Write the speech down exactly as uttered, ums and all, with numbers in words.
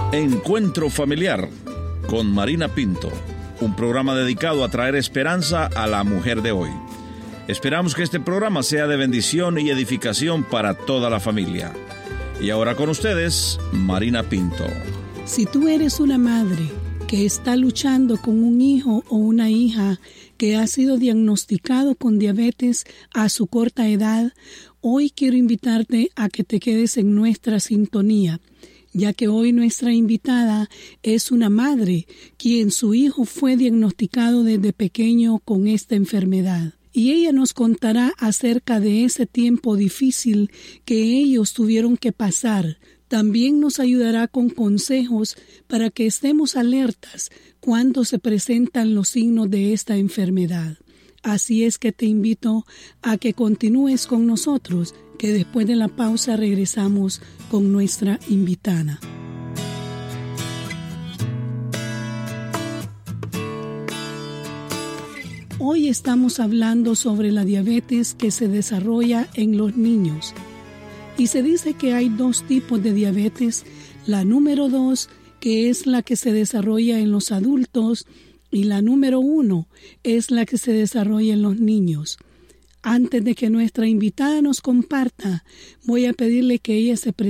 Encuentro Familiar con Marina Pinto, un programa dedicado a traer esperanza a la mujer de hoy. Esperamos que este programa sea de bendición y edificación para toda la familia. Y ahora con ustedes, Marina Pinto. Si tú eres una madre que está luchando con un hijo o una hija que ha sido diagnosticado con diabetes a su corta edad, hoy quiero invitarte a que te quedes en nuestra sintonía, ya que hoy nuestra invitada es una madre quien su hijo fue diagnosticado desde pequeño con esta enfermedad. Y ella nos contará acerca de ese tiempo difícil que ellos tuvieron que pasar. También nos ayudará con consejos para que estemos alertas cuando se presentan los signos de esta enfermedad. Así es que te invito a que continúes con nosotros, que después de la pausa regresamos con nuestra invitada. Hoy estamos hablando sobre la diabetes que se desarrolla en los niños. Y se dice que hay dos tipos de diabetes. La número dos, que es la que se desarrolla en los adultos, y la número uno es la que se desarrolla en los niños. Antes de que nuestra invitada nos comparta, voy a pedirle que ella se presente.